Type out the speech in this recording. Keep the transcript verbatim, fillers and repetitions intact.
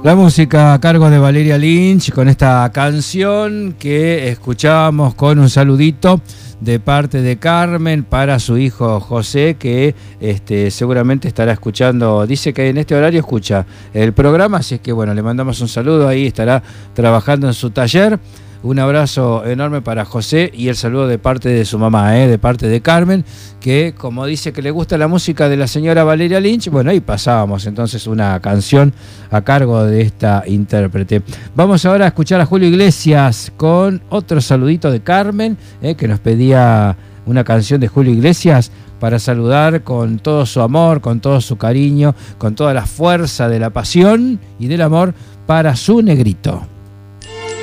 La música a cargo de Valeria Lynch con esta canción que escuchábamos con un saludito de parte de Carmen para su hijo José, que este, seguramente estará escuchando, dice que en este horario escucha el programa, así es que bueno, le mandamos un saludo, ahí estará trabajando en su taller. Un abrazo enorme para José y el saludo de parte de su mamá, ¿eh? de parte de Carmen, que como dice que le gusta la música de la señora Valeria Lynch, bueno, ahí pasábamos entonces una canción a cargo de esta intérprete. Vamos ahora a escuchar a Julio Iglesias con otro saludito de Carmen, ¿eh? que nos pedía una canción de Julio Iglesias para saludar con todo su amor, con todo su cariño, con toda la fuerza de la pasión y del amor para su negrito.